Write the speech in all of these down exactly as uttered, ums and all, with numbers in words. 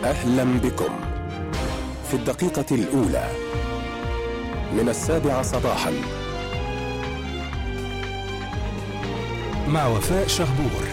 أهلا بكم في الدقيقة الأولى من السابعة صباحا مع وفاء شهبور.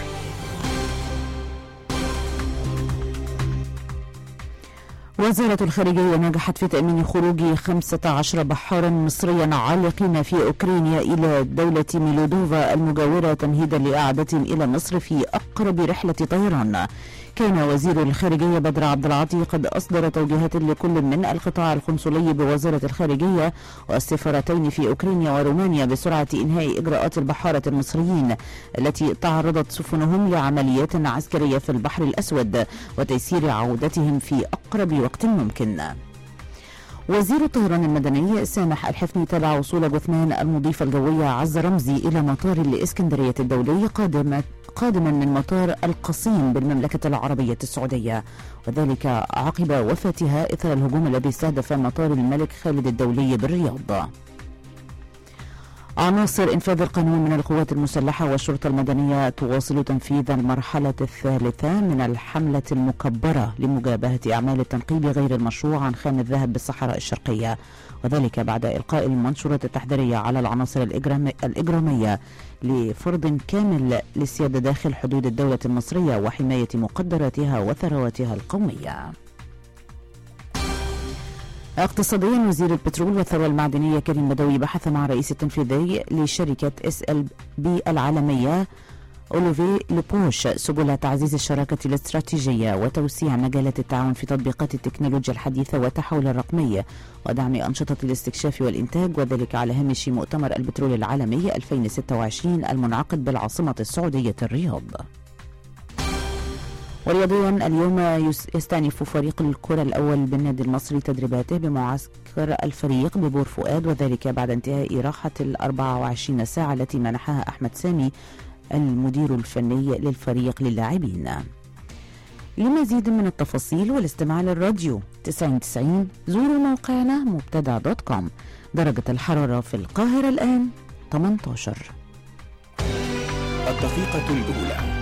وزارة الخارجية نجحت في تأمين خروج خمسة عشر بحارا مصريا عالقين في أوكرانيا إلى دولة ميلودوفا المجاورة تمهيدا لإعادتهم إلى مصر في أقرب رحلة طيران. كان وزير الخارجية بدر عبد العاطي قد أصدر توجيهات لكل من القطاع القنصلي بوزارة الخارجية والسفارتين في أوكرانيا ورومانيا بسرعة إنهاء إجراءات البحارة المصريين التي تعرضت سفنهم لعمليات عسكرية في البحر الأسود وتيسير عودتهم في أقرب وقت ممكن. وزير الطيران المدني سامح الحفني تابع وصول جثمان المضيفة الجوية عزة رمزي إلى مطار الإسكندرية الدولي قادمة قادما من مطار القصيم بالمملكة العربية السعودية، وذلك عقب وفاتها إثر الهجوم الذي استهدف مطار الملك خالد الدولي بالرياض. عناصر إنفاذ القانون من القوات المسلحة والشرطة المدنية تواصل تنفيذ المرحلة الثالثة من الحملة المكبرة لمجابهة أعمال التنقيب غير المشروع عن خام الذهب بالصحراء الشرقية، وذلك بعد إلقاء المنشورات التحذيرية على العناصر الإجرامية لفرض كامل للسيادة داخل حدود الدولة المصرية وحماية مقدراتها وثرواتها القومية. اقتصاديا، وزير البترول والثروة المعدنية كريم بدوي بحث مع الرئيس التنفيذي لشركة اس ال بي العالمية أوليفي لوبوش سبل تعزيز الشراكة الاستراتيجية وتوسيع مجالات التعاون في تطبيقات التكنولوجيا الحديثة والتحول الرقمي ودعم أنشطة الاستكشاف والإنتاج، وذلك على هامش مؤتمر البترول العالمي ألفين وستة وعشرين المنعقد بالعاصمة السعودية الرياض. ورياضيا، اليوم يستأنف فريق الكرة الأول بالنادي المصري تدريباته بمعسكر الفريق ببور فؤاد، وذلك بعد انتهاء راحة الأربع وعشرين ساعة التي منحها أحمد سامي المدير الفني للفريق للاعبين. لمزيد من التفاصيل والاستماع للراديو تسعين تسعين زوروا موقعنا مبتدع دوت كوم. درجة الحرارة في القاهرة الآن ثمانية عشر. الدقيقة الأولى